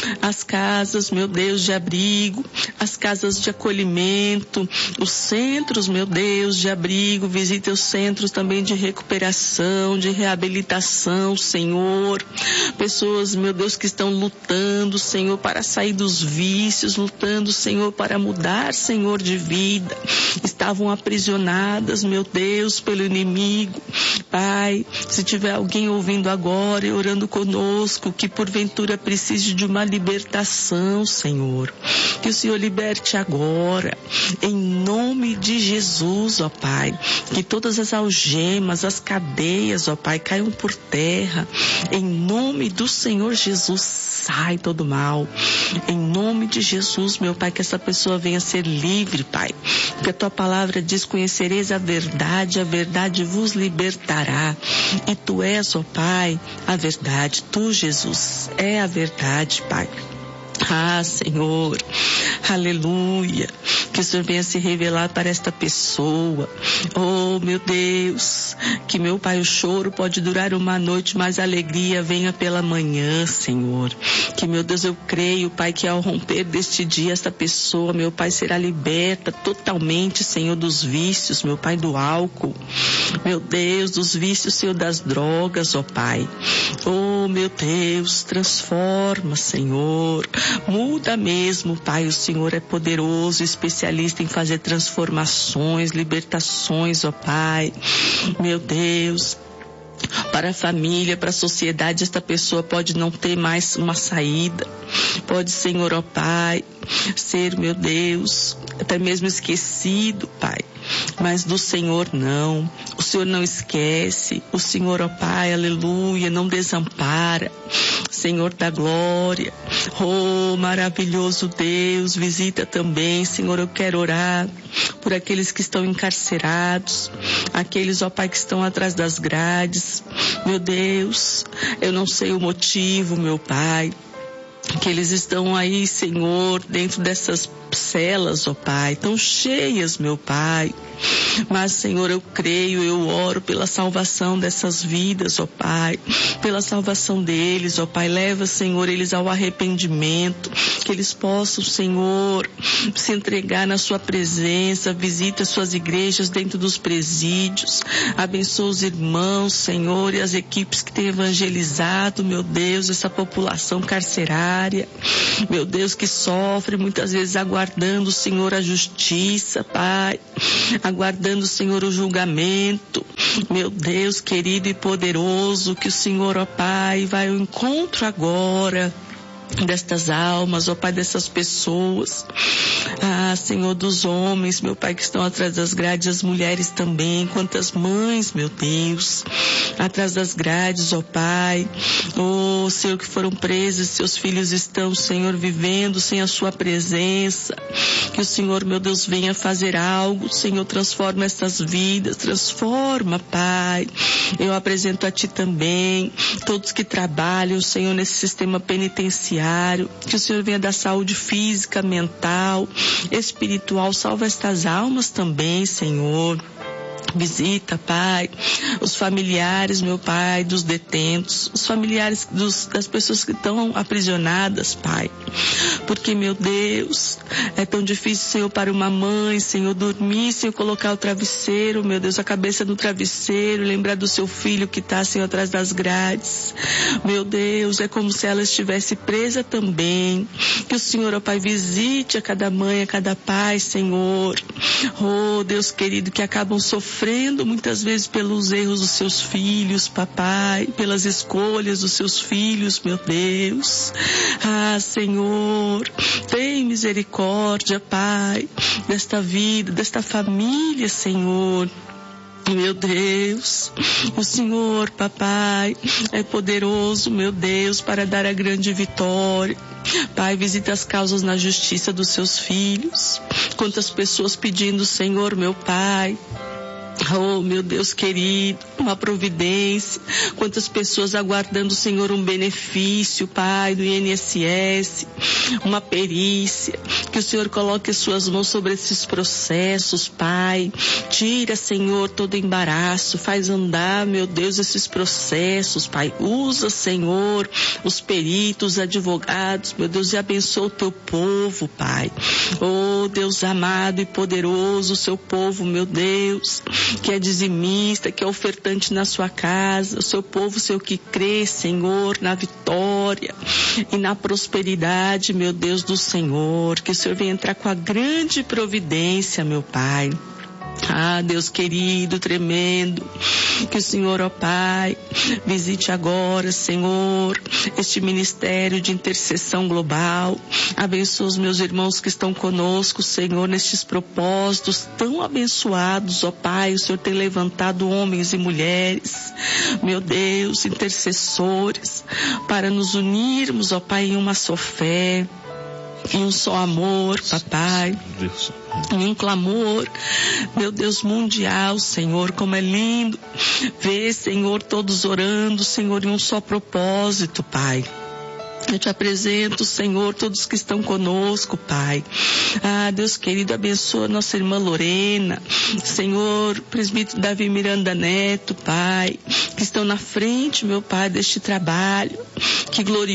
as casas, meu Deus, de abrigo, as casas de acolhimento, os centros, meu Deus, de abrigo. Visita os centros também de recuperação, de reabilitação, Senhor. Pessoas, meu Deus, que estão lutando, Senhor, para sair dos vícios, lutando, Senhor, para mudar, Senhor, de vida. Estavam aprisionadas, meu Deus, pelo inimigo. Pai, se tiver alguém ouvindo agora e orando conosco, que porventura precise de uma libertação, Senhor, que o Senhor liberte agora, em nome de Jesus, ó Pai, que todas as algemas, as cadeias, ó Pai, caiam por terra, em nome do Senhor Jesus. Sai todo mal, em nome de Jesus, meu Pai, que essa pessoa venha ser livre, Pai, porque a Tua palavra diz: conhecereis a verdade vos libertará, e Tu és, ó Pai, a verdade. Tu, Jesus, é a verdade, Pai. Ah, Senhor, aleluia, que o Senhor venha se revelar para esta pessoa. Oh, meu Deus, que, meu Pai, o choro pode durar uma noite, mas a alegria venha pela manhã, Senhor. Que, meu Deus, eu creio, Pai, que ao romper deste dia, esta pessoa, meu Pai, será liberta totalmente, Senhor, dos vícios, meu Pai, do álcool, meu Deus, dos vícios, Senhor, das drogas, ó Pai. Oh, meu Deus, transforma, Senhor. Muda mesmo, Pai, o Senhor é poderoso, especialista em fazer transformações, libertações, ó Pai. Meu Deus, para a família, para a sociedade, esta pessoa pode não ter mais uma saída. Pode, Senhor, ó Pai, ser, meu Deus, até mesmo esquecido, Pai. Mas do Senhor não. O Senhor não esquece. O Senhor, ó Pai, aleluia, não desampara. Senhor da glória. Oh, maravilhoso Deus, visita também, Senhor, eu quero orar por aqueles que estão encarcerados, aqueles, ó Pai, que estão atrás das grades. Meu Deus, eu não sei o motivo, meu Pai, que eles estão aí, Senhor, dentro dessas celas, ó Pai, tão cheias, meu Pai. Mas, Senhor, eu creio, eu oro pela salvação dessas vidas, ó Pai, pela salvação deles, ó Pai. Leva, Senhor, eles ao arrependimento, que eles possam, Senhor, se entregar na sua presença. Visita suas igrejas dentro dos presídios, abençoa os irmãos, Senhor, e as equipes que têm evangelizado, meu Deus, essa população carcerária, meu Deus, que sofre muitas vezes aguardando, Senhor, a justiça, Pai, aguardando, Senhor, o julgamento. Meu Deus querido e poderoso, que o Senhor, ó Pai, vai ao encontro agora destas almas, ó Pai, dessas pessoas. Ah, Senhor, dos homens, meu Pai, que estão atrás das grades, as mulheres também, quantas mães, meu Deus, atrás das grades, ó Pai. Oh, Senhor, que foram presas, seus filhos estão, Senhor, vivendo sem a sua presença. Que o Senhor, meu Deus, venha fazer algo, Senhor, transforma essas vidas, transforma, Pai. Eu apresento a Ti também todos que trabalham, Senhor, nesse sistema penitenciário. Que o Senhor venha dar saúde física, mental, espiritual. Salva estas almas também, Senhor. Visita, Pai, os familiares, meu Pai, dos detentos, os familiares das pessoas que estão aprisionadas, Pai. Porque, meu Deus, é tão difícil, Senhor, para uma mãe, Senhor, dormir, Senhor, colocar o travesseiro, meu Deus, a cabeça no travesseiro, lembrar do seu filho que está, Senhor, atrás das grades. Meu Deus, é como se ela estivesse presa também. Que o Senhor, ó Pai, visite a cada mãe, a cada pai, Senhor. Oh, Deus querido, que acabam sofrendo muitas vezes pelos erros dos seus filhos, papai, pelas escolhas dos seus filhos, meu Deus. Ah, Senhor, tem misericórdia, Pai, desta vida, desta família, Senhor. Meu Deus, o Senhor, papai, é poderoso, meu Deus, para dar a grande vitória. Pai, visita as causas na justiça dos seus filhos. Quantas pessoas pedindo, Senhor, meu Pai, Oh, meu Deus querido, uma providência. Quantas pessoas aguardando, Senhor, um benefício, Pai, do INSS, uma perícia. Que o Senhor coloque as suas mãos sobre esses processos, Pai. Tira, Senhor, todo embaraço. Faz andar, meu Deus, esses processos, Pai. Usa, Senhor, os peritos, os advogados, meu Deus, e abençoa o teu povo, Pai. Oh, Deus amado e poderoso, o seu povo, meu Deus, que é dizimista, que é ofertante na sua casa, o seu povo, seu que crê, Senhor, na vitória e na prosperidade, meu Deus do Senhor, que o Senhor venha entrar com a grande providência, meu Pai. Ah, Deus querido, tremendo, que o Senhor, ó Pai, visite agora, Senhor, este ministério de intercessão global. Abençoa os meus irmãos que estão conosco, Senhor, nestes propósitos tão abençoados, ó Pai. O Senhor tem levantado homens e mulheres, meu Deus, intercessores, para nos unirmos, ó Pai, em uma só fé, em um só amor, papai, em um clamor, meu Deus, mundial, Senhor, como é lindo ver, Senhor, todos orando, Senhor, em um só propósito, Pai. Eu te apresento, Senhor, todos que estão conosco, Pai. Ah, Deus querido, abençoa nossa irmã Lorena, Senhor, presbítero Davi Miranda Neto, Pai, que estão na frente, meu Pai, deste trabalho, que glorioso.